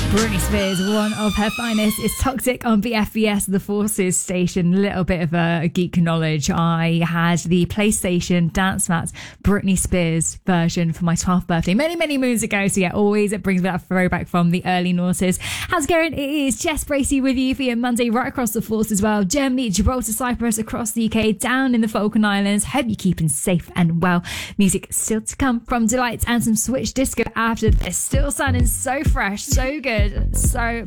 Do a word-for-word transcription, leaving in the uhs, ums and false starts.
Britney Spears, one of her finest, is Toxic on B F B S, the Forces station. A little bit of a geek knowledge. I had the PlayStation Dance Mats Britney Spears version for my twelfth birthday many, many moons ago. So yeah, always it brings me that throwback from the early noughties. How's it going? It is Jess Bracey with you for your Monday right across the Force as well. Germany, Gibraltar, Cyprus, across the U K, down in the Falkland Islands. Hope you're keeping safe and well. Music still to come from Delights and some Switch Disco after this. Still sounding so fresh, so good. So